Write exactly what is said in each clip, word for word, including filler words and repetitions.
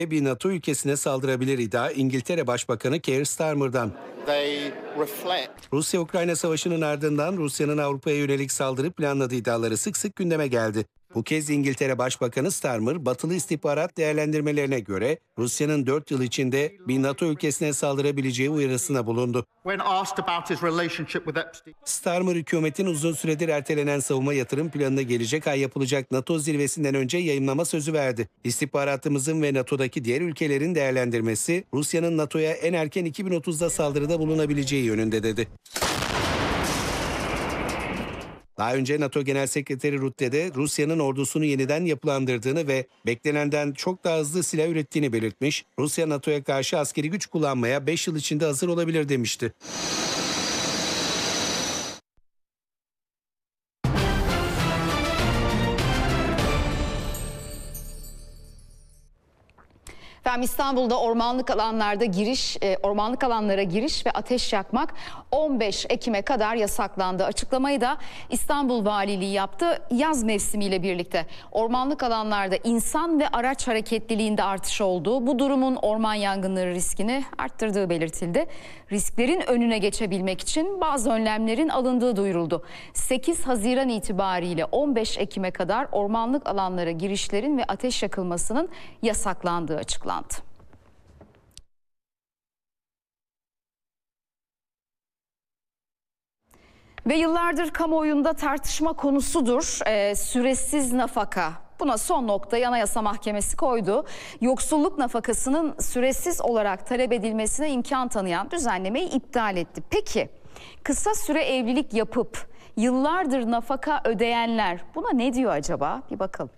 bir NATO ülkesine saldırabilir iddia İngiltere Başbakanı Keir Starmer'dan. Rusya-Ukrayna savaşının ardından Rusya'nın Avrupa'ya yönelik saldırı planladığı iddiaları sık sık gündeme geldi. Bu kez İngiltere Başbakanı Starmer, batılı istihbarat değerlendirmelerine göre Rusya'nın dört yıl içinde bir NATO ülkesine saldırabileceği uyarısına bulundu. Starmer, hükümetin uzun süredir ertelenen savunma yatırım planına gelecek ay yapılacak NATO zirvesinden önce yayımlama sözü verdi. İstihbaratımızın ve NATO'daki diğer ülkelerin değerlendirmesi, Rusya'nın NATO'ya en erken iki bin otuzda saldırıda bulunabileceği yönünde dedi. Daha önce NATO Genel Sekreteri Rutte de Rusya'nın ordusunu yeniden yapılandırdığını ve beklenenden çok daha hızlı silah ürettiğini belirtmiş, Rusya NATO'ya karşı askeri güç kullanmaya beş yıl içinde hazır olabilir demişti. Efendim, İstanbul'da ormanlık alanlarda giriş, ormanlık alanlara giriş ve ateş yakmak on beş Ekim'e kadar yasaklandı. Açıklamayı da İstanbul Valiliği yaptı. Yaz mevsimiyle birlikte ormanlık alanlarda insan ve araç hareketliliğinde artış olduğu, bu durumun orman yangınları riskini arttırdığı belirtildi. Risklerin önüne geçebilmek için bazı önlemlerin alındığı duyuruldu. sekiz Haziran itibariyle on beş Ekim'e kadar ormanlık alanlara girişlerin ve ateş yakılmasının yasaklandığı açıklandı. Ve yıllardır kamuoyunda tartışma konusudur e, süresiz nafaka. Buna son noktayı Anayasa Mahkemesi koydu. Yoksulluk nafakasının süresiz olarak talep edilmesine imkan tanıyan düzenlemeyi iptal etti. Peki kısa süre evlilik yapıp yıllardır nafaka ödeyenler buna ne diyor acaba? Bir bakalım.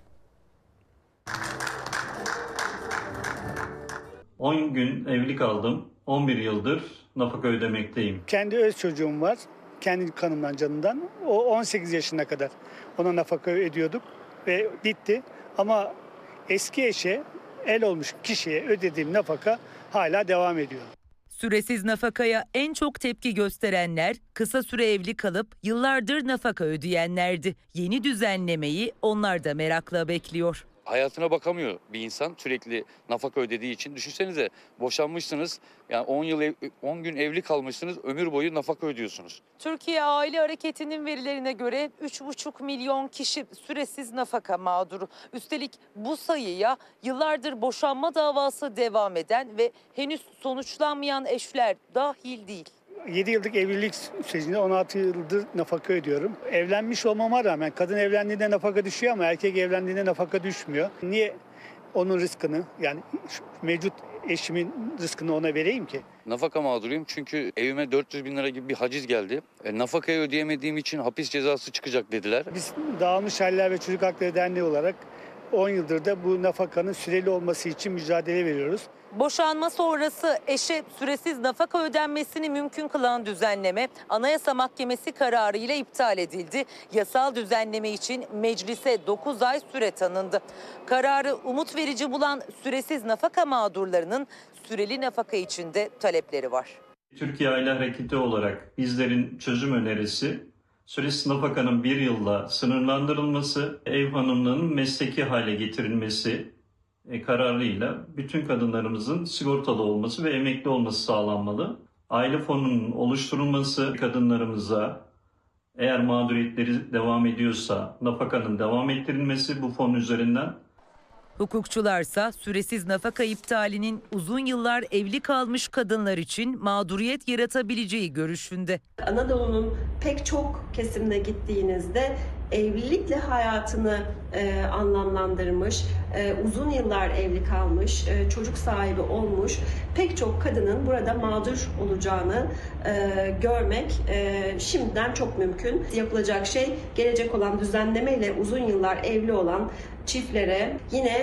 on gün evli kaldım. on bir yıldır nafaka ödemekteyim. Kendi öz çocuğum var. Kendi kanımdan, canımdan. O on sekiz yaşına kadar ona nafaka ödüyorduk ve bitti. Ama eski eşe, el olmuş kişiye ödediğim nafaka hala devam ediyor. Süresiz nafakaya en çok tepki gösterenler kısa süre evli kalıp yıllardır nafaka ödeyenlerdi. Yeni düzenlemeyi onlar da merakla bekliyor. Hayatına bakamıyor bir insan sürekli nafaka ödediği için. Düşünsenize, boşanmışsınız, yani on yıl ev, on gün evli kalmışsınız, ömür boyu nafaka ödüyorsunuz. Türkiye Aile Hareketi'nin verilerine göre üç buçuk milyon kişi süresiz nafaka mağduru. Üstelik bu sayıya yıllardır boşanma davası devam eden ve henüz sonuçlanmayan eşler dahil değil. yedi yıllık evlilik sürecinde on altı yıldır nafaka ödüyorum. Evlenmiş olmama rağmen kadın evlendiğinde nafaka düşüyor ama erkek evlendiğinde nafaka düşmüyor. Niye onun rızkını, yani mevcut eşimin rızkını ona vereyim ki? Nafaka mağduruyum çünkü evime dört yüz bin lira gibi bir haciz geldi. E, nafakayı ödeyemediğim için hapis cezası çıkacak dediler. Biz Dağılmış Aileler ve Çocuk Hakları Derneği olarak on yıldır da bu nafakanın süreli olması için mücadele veriyoruz. Boşanma sonrası eşe süresiz nafaka ödenmesini mümkün kılan düzenleme Anayasa Mahkemesi kararıyla iptal edildi. Yasal düzenleme için meclise dokuz ay süre tanındı. Kararı umut verici bulan süresiz nafaka mağdurlarının süreli nafaka için de talepleri var. Türkiye Aile Hareketi olarak bizlerin çözüm önerisi, süresiz nafakanın bir yılla sınırlandırılması, ev hanımlığının mesleki hale getirilmesi kararıyla bütün kadınlarımızın sigortalı olması ve emekli olması sağlanmalı. Aile fonunun oluşturulması, kadınlarımıza eğer mağduriyetleri devam ediyorsa nafakanın devam ettirilmesi bu fon üzerinden. Hukukçularsa süresiz nafaka iptalinin uzun yıllar evli kalmış kadınlar için mağduriyet yaratabileceği görüşünde. Anadolu'nun pek çok kesimine gittiğinizde evlilikle hayatını e, anlamlandırmış, e, uzun yıllar evli kalmış, e, çocuk sahibi olmuş pek çok kadının burada mağdur olacağını e, görmek e, şimdiden çok mümkün. Yapılacak şey gelecek olan düzenlemeyle uzun yıllar evli olan çiftlere yine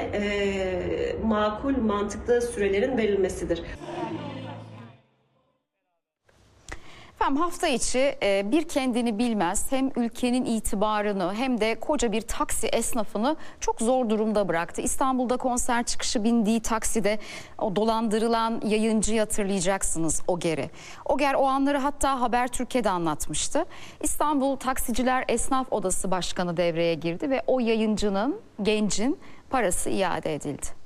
e, makul, mantıklı sürelerin verilmesidir. Efendim, hafta içi bir kendini bilmez hem ülkenin itibarını hem de koca bir taksi esnafını çok zor durumda bıraktı. İstanbul'da konser çıkışı bindiği takside o dolandırılan yayıncıyı hatırlayacaksınız, Oger'i. Oger o anları hatta Habertürk'e anlatmıştı. İstanbul Taksiciler Esnaf Odası Başkanı devreye girdi ve o yayıncının, gencin parası iade edildi.